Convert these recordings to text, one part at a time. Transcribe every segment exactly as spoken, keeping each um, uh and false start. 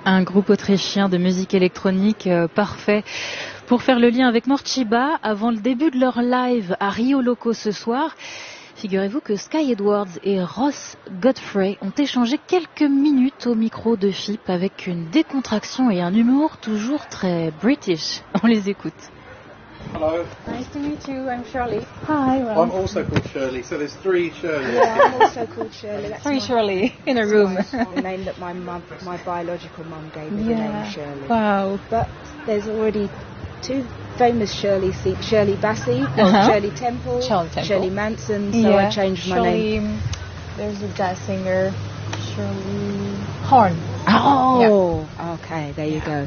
Un groupe autrichien de musique électronique euh, parfait pour faire le lien avec Morcheeba avant le début de leur live à Rio Loco ce soir. Figurez-vous que Sky Edwards et Ross Godfrey ont échangé quelques minutes au micro de F I P avec une décontraction et un humour toujours très british. On les écoute. Hello. Nice to meet you. I'm Shirley. Hi, well. I'm also called Shirley, so there's three Shirleys. Yeah, I'm also called Shirley. That's Three my, Shirley in a that's room. My, the name that my mum, my biological mum gave me, Yeah. the name Shirley. Wow. But there's already two famous Shirley, Shirley Bassey, well, Uh-huh. Shirley Temple, Shirley Temple. Shirley Manson, so yeah. I changed my Shirley, name. There's a jazz singer, Shirley Horn. Oh, yeah. Okay, there you go.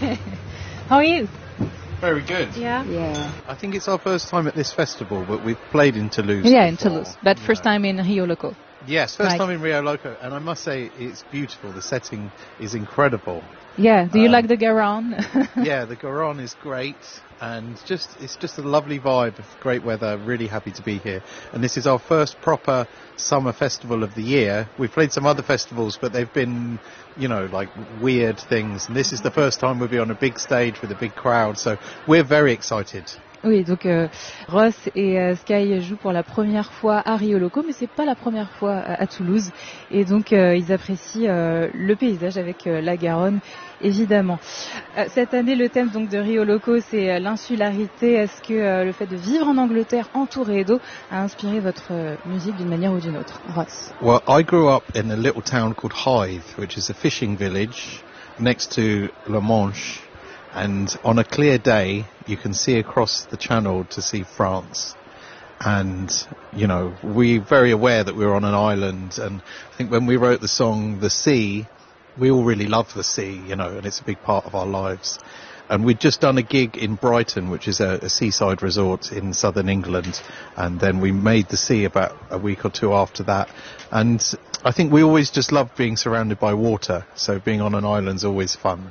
How are you? Very good. Yeah. Yeah. I think it's our first time at this festival, but we've played in Toulouse. Yeah, in before, Toulouse, but you first know. time in Rio Loco. Yes, first Right. time in Rio Loco, and I must say it's beautiful. The setting is incredible. Yeah. Do you Um, like the Garonne? Yeah, the Garonne is great, and just it's just a lovely vibe. Great weather. Really happy to be here. And this is our first proper summer festival of the year. We've played some other festivals, but they've been, you know, like weird things. And this is the first time we'll be on a big stage with a big crowd. So we're very excited. Oui, donc euh, Ross et euh, Sky jouent pour la première fois à Rio Loco, mais c'est pas la première fois à, à Toulouse, et donc euh, ils apprécient euh, le paysage avec euh, la Garonne, évidemment. Euh, cette année, le thème donc de Rio Loco, c'est euh, l'insularité. Est-ce que euh, le fait de vivre en Angleterre entouré d'eau a inspiré votre euh, musique d'une manière ou d'une autre, Ross? Well, I grew up in a little town called Hythe, which is a fishing village next to La Manche. And on a clear day, you can see across the channel to see France. And, you know, we're very aware that we're on an island. And I think when we wrote the song The Sea, we all really love the sea, you know, and it's a big part of our lives. And we'd just done a gig in Brighton, which is a, a seaside resort in southern England. And then we made the sea about a week or two after that. And I think we always just love being surrounded by water. So being on an island's always fun.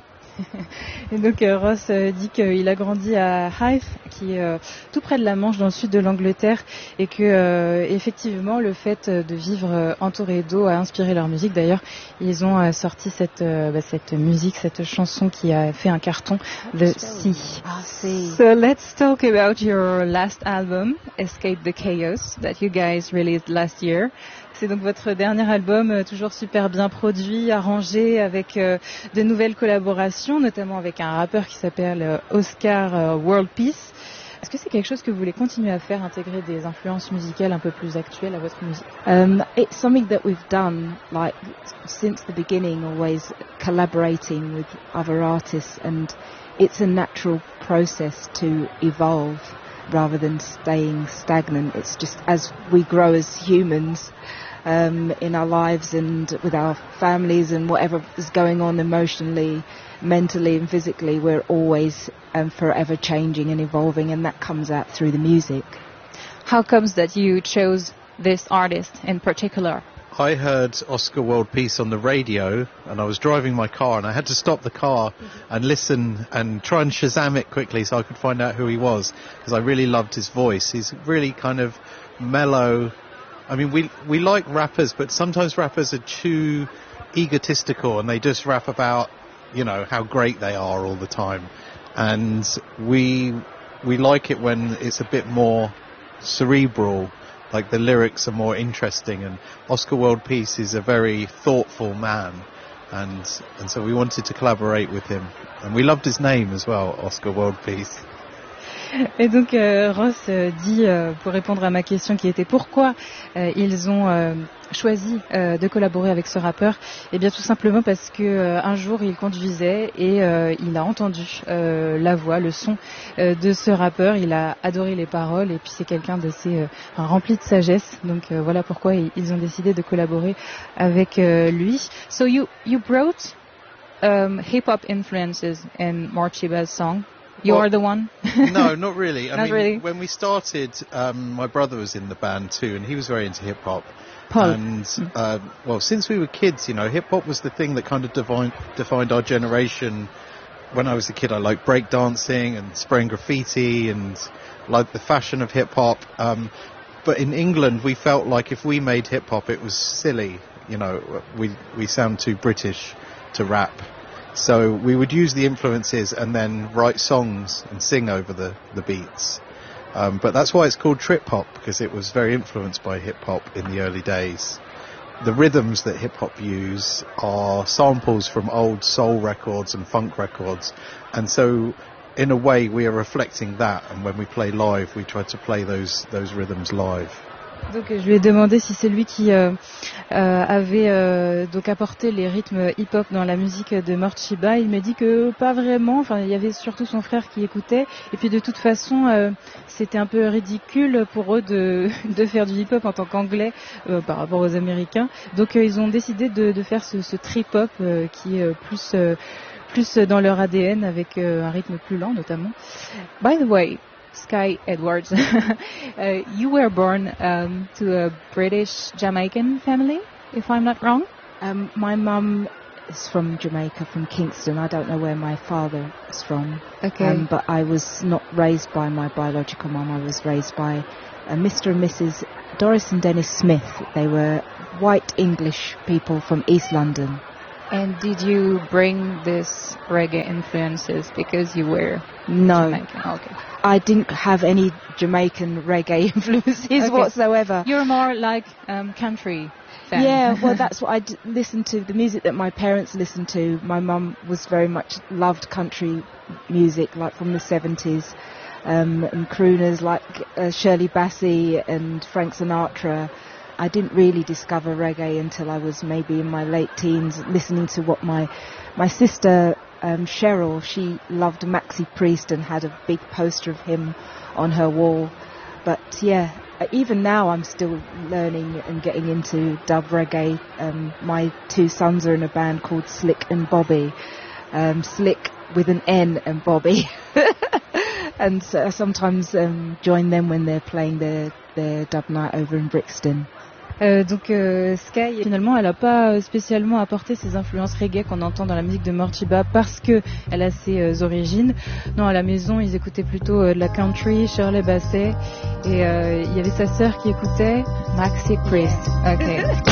Et donc euh, Ross euh, dit qu'il a grandi à Hythe, qui est euh, tout près de la Manche, dans le sud de l'Angleterre, et que euh, effectivement le fait de vivre euh, entouré d'eau a inspiré leur musique. D'ailleurs, ils ont euh, sorti cette euh, bah, cette musique, cette chanson qui a fait un carton, The Sea. Ah, see. So let's talk about your last album, Escape the Chaos, that you guys released last year. C'est donc votre dernier album, euh, toujours super bien produit, arrangé, avec euh, de nouvelles collaborations, notamment avec un rappeur qui s'appelle euh, Oscar euh, World Peace. Est-ce que c'est quelque chose que vous voulez continuer à faire, intégrer des influences musicales un peu plus actuelles à votre musique? Um, it's something that we've done, like, since the beginning, always collaborating with other artists, and it's a natural process to evolve rather than staying stagnant. It's just as we grow as humans, um, in our lives and with our families and whatever is going on emotionally, mentally and physically, we're always um, forever changing and evolving, and that comes out through the music. How comes that you chose this artist in particular? I heard Oscar World Peace on the radio, and I was driving my car, and I had to stop the car and listen and try and Shazam it quickly so I could find out who he was, because I really loved his voice. He's really kind of mellow. I mean, we we like rappers, but sometimes rappers are too egotistical, and they just rap about, you know, how great they are all the time. And we we like it when it's a bit more cerebral. Like the lyrics are more interesting, and Oscar World Peace is a very thoughtful man, and and so we wanted to collaborate with him, and we loved his name as well, Oscar World Peace. Et donc euh, Ross euh, dit, euh, pour répondre à ma question qui était pourquoi euh, ils ont euh, choisi euh, de collaborer avec ce rappeur, eh bien tout simplement parce que euh, un jour il conduisait et euh, il a entendu euh, la voix, le son euh, de ce rappeur, il a adoré les paroles et puis c'est quelqu'un d'assez euh, rempli de sagesse, donc euh, voilà pourquoi ils, ils ont décidé de collaborer avec euh, lui. So you you brought um, hip hop influences in Morcheeba's song. You Well, are the one? No, not really. I Not mean, really. when we started, um, my brother was in the band too, and he was very into hip hop. Paul. And uh, well, since we were kids, you know, hip hop was the thing that kind of defined defined our generation. When I was a kid, I liked breakdancing and spraying graffiti and liked the fashion of hip hop. Um, but in England, we felt like if we made hip hop, it was silly. You know, we we sound too British to rap. So we would use the influences and then write songs and sing over the, the beats. Um, but that's why it's called trip hop, because it was very influenced by hip hop in the early days. The rhythms that hip hop use are samples from old soul records and funk records, and so in a way we are reflecting that, and when we play live we try to play those those rhythms live. Donc je lui ai demandé si c'est lui qui euh, euh, avait euh, donc apporté les rythmes hip-hop dans la musique de Morcheeba. Il m'a dit que pas vraiment, enfin il y avait surtout son frère qui écoutait, et puis de toute façon euh, c'était un peu ridicule pour eux de, de faire du hip-hop en tant qu'anglais euh, par rapport aux Américains. Donc euh, ils ont décidé de, de faire ce, ce trip-hop euh, qui est euh, plus, euh, plus dans leur A D N, avec euh, un rythme plus lent notamment. By the way, Sky Edwards, uh, you were born um, to a British Jamaican family, if I'm not wrong. Um, my mum is from Jamaica, from Kingston. I don't know where my father is from. Okay. Um, but I was not raised by my biological mum. I was raised by uh, Mister and Missus Doris and Dennis Smith. They were white English people from East London. And did you bring this reggae influences because you were No. Jamaican? Okay. I didn't have any Jamaican reggae influences Okay. whatsoever. You're more like um, country fan. Yeah, well, that's what I d- listened to, the music that my parents listened to. My mum was very much loved country music, like from the seventies, um, and crooners like uh, Shirley Bassey and Frank Sinatra. I didn't really discover reggae until I was maybe in my late teens, listening to what my my sister um, Cheryl, she loved Maxi Priest and had a big poster of him on her wall. But yeah, even now I'm still learning and getting into dub reggae. Um, my two sons are in a band called Slick and Bobby. Um, Slick with an N and Bobby. And so I sometimes um, join them when they're playing their, their dub night over in Brixton. Euh, donc euh, Sky, finalement, elle n'a pas spécialement apporté ces influences reggae qu'on entend dans la musique de Morcheeba parce que elle a ses euh, origines. Non, à la maison, ils écoutaient plutôt euh, de la country, Shirley Bassey, et euh, il y avait sa sœur qui écoutait Maxi Priest. Okay.